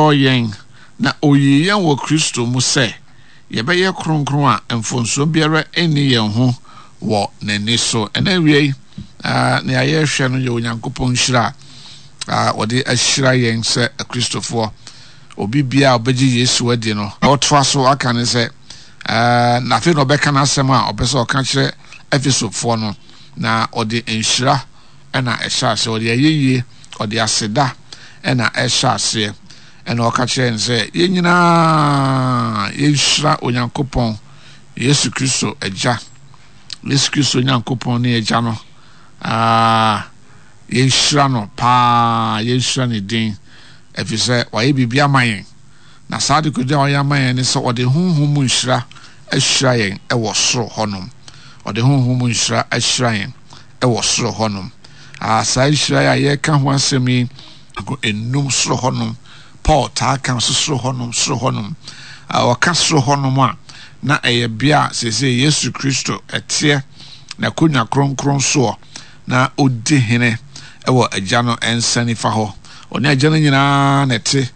yen na oyiyen wo Kristo mu se yebeye kronkron a emfonso biara eni yen ho wo nani so ena wie na ya hwe no ye Onyankopon hira wode ahira yen se Kristofo obi bia obeji Yesu adi no otwa so aka ne se na fe no beka na asem a obese oka kire Efesofo no na ode enhira ena ehya se ode ayeye ode aseda ena ehya se ena oka kire nse yenyina yehira Onyankopon Yesu Kristo eja Yesu Kristo Onyankopon ne eja no yehira no pa yehira ne din efise waye bibia mayen na saade kodi waye mayen ne so ode honhom nhira ahira yen ewo soro honom ode honhom nhira ahira yen ewo soro honom sa ahira ya ye ka ho asemi enum soro honom Paul ta kan soro honom waka soro honom a na eye bia sese Yesu Kristo etie na konya kronkron so na odi hene ewo agya no ensani fa ho oni agya no nyina nete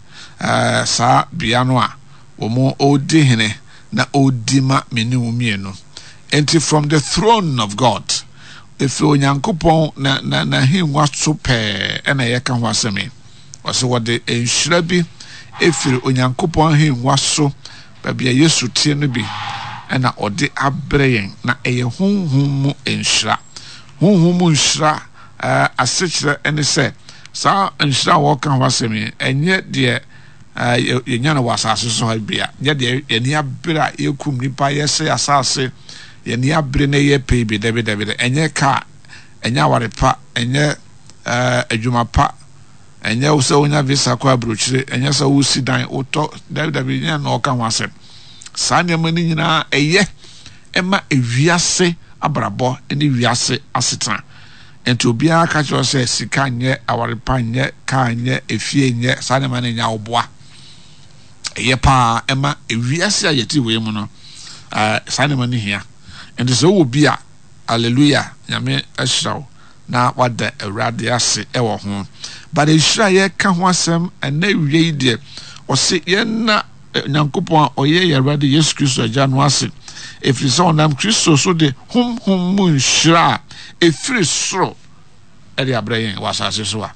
sa bia no a wo odi hene na odima menu mienu enti from the throne of God if Onyankopon na hinwa so pe na ye ka ho asemi wase wode enhira bi efiri Onyankopon hinwa so babia Yesu tie no bi na ode abreyen na eye honhom mu enhira honhom mu enhira asechire ene se sa enhira wo ka ho asemi enye de yenya na wasase so ha bia ye de eni abra yekum nipa yese asase yeni abre na ye pe bi David enye ka enya warepa enye adwuma pa enye wo se onya visa kwa brochire enye se wo sidan oto David nya na oka ho asem sa ne mani nyina eye ema ewiase abrabo eni wiase asetan enti obia ka cho se sika nye awarepa nye ka nye efie nye sa ne mani nya oboa eye pa ema ewiase ayeti we mu no sa ne mani hia enti so wo bia hallelujah nyame ahiraw na wada awrade ase ewo ho but ehira ye ka ho asem ena wie de o se ye na Nyankopon oye ye awrade Yesu Kristo agya no ase efiri so nam Kristo so de hum mu nhira efiri soro ede abrayen wasase so a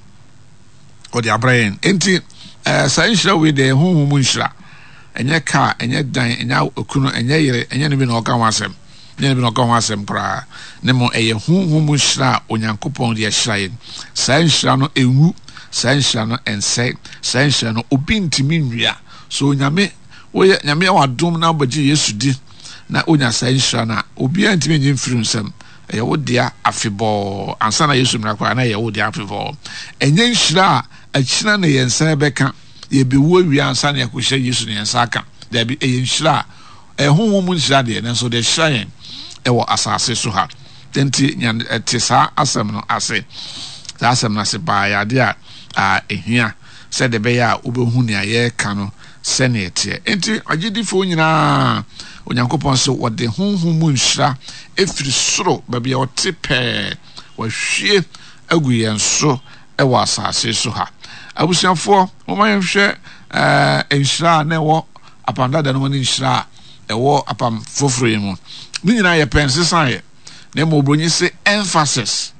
ode abrayen enti sa nhira we de hum mu nhira enye ka enye dan enye okunu enye yire enye ne bi na oka ho asem ne bi na oka ho asem kra ne mo eye hum nhira Onyankopon de ahira yen sa nhira no enwu sa nhira no ense sa nhira no obi ntimi nwia so nyame wadom na obaji Yesu di na onya sa nhira na obi antimi nyi mfiri nsem eye wodia afebo ansa na Yesu mrakwa na eye wodia afebo enye nhira akina na yensa beka ye bewu awia ansa na yakohye Yesu ne yensa aka da bi eye nhira honhom nhira de na so de hira yen ewo asase so ha tenti nyan etisa asem no ase sa asem na se ba ya de a ehia se de be ya obehu ne aye ka no senete enti agidifo nyina Onyankopon so wode honhom mu nhira efiri soro babia otepe wahwie agu yen so ewo asase so ha abusiafo momayehwe enhira na ewo apandada no ni nhira ewo apam foforo yemu ni nyina ye pensesan ye na mo bronyi se emphasis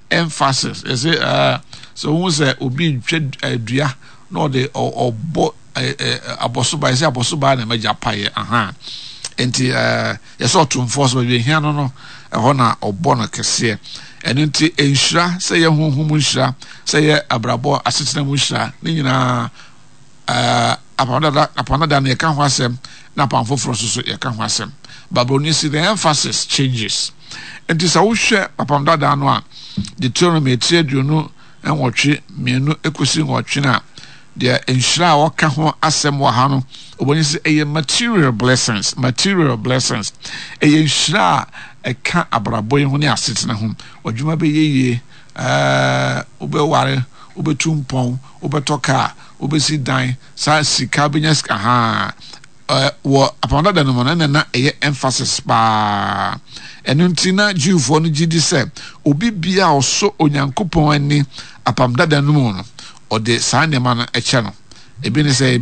is it so who say obi twa adua no de obo abosoba ise abosoba na meja paye enti yeso otumfo so be hia no ho na obo no kese enti enhira se ye honhom nhira se ye abrabo asetena mu nhira ni nyina apanada na ye ka ho asem na panfoforo so ye ka ho asem babroni si the emphasis changes enti sa wo hwe apanada no a Deuteronomy 3:2 enwotwe mienu ekosi nwotwe na de enhira waka ho asem wa ha no obonyi se eye material blessings eye enhira eka abrabo ye ho ne asetena ho odwuma be yeye obeware obetumpon obetoka obesi dan sa sika benyaska wo apanda no na eye emphasis ba enuntina Jewfo no gidi se obi bia oso Onyankopon ani apamdada no mu no ode sa ne ma no eche no ebi ne se